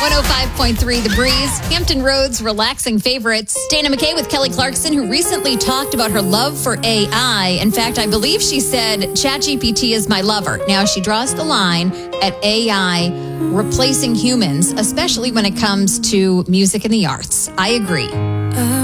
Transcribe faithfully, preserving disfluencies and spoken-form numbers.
one oh five point three The Breeze, Hampton Roads relaxing favorites. Dana McKay with Kelly Clarkson, who recently talked about her love for A I. In fact, I believe she said, ChatGPT is my lover. Now, she draws the line at A I replacing humans, especially when it comes to music and the arts. I agree.